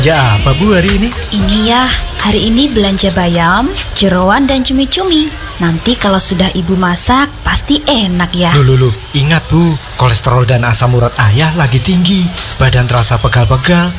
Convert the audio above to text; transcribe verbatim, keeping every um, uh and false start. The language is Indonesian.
Ya apa Bu hari ini? Ini ya, hari ini belanja bayam, jeroan dan cumi-cumi. Nanti kalau sudah ibu masak, pasti enak ya. Loh, loh, loh. Ingat Bu, kolesterol dan asam urat ayah lagi tinggi. Badan terasa pegal-pegal.